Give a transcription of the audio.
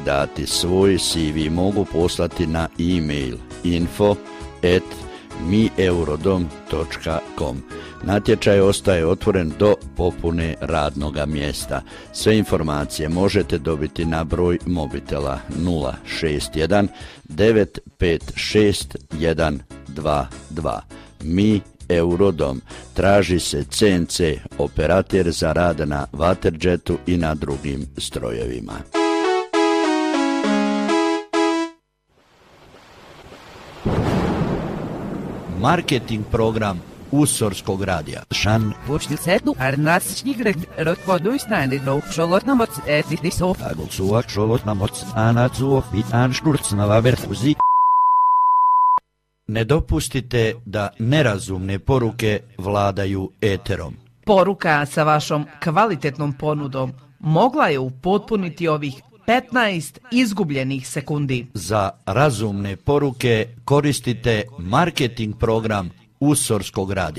kandidati svoj CV mogu poslati na e-mail info@mieurodom.com. Natječaj ostaje otvoren do popune radnoga mjesta. Sve informacije možete dobiti na broj mobitela 061 956 122. Mi Eurodom. Traži se CNC operater za rad na waterjetu i na drugim strojevima. Marketing program Usorskog radija. Šan. Počti sednu, arnas šnigret, rotvodu snajni do šolotnamoc, etiti sof. Agolsuak šolotnamoc, anacuo, pitan šturcnava verfuzi. Ne dopustite da nerazumne poruke vladaju eterom. Poruka sa vašom kvalitetnom ponudom mogla je upotpuniti ovih 15 izgubljenih sekundi. Za razumne poruke koristite marketing program Usorskog radija.